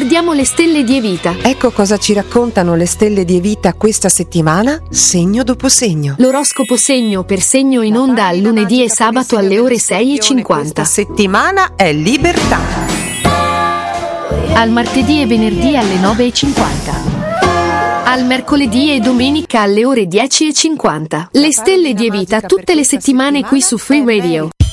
Guardiamo le stelle di Evita. Ecco cosa ci raccontano le stelle di Evita questa settimana, segno dopo segno. L'oroscopo segno per segno in onda al lunedì e sabato alle ore 6:50. Questa settimana è libertà. Al martedì e venerdì alle 9:50. Al mercoledì e domenica alle ore 10:50. Le stelle di Evita tutte le settimane qui su Free Radio.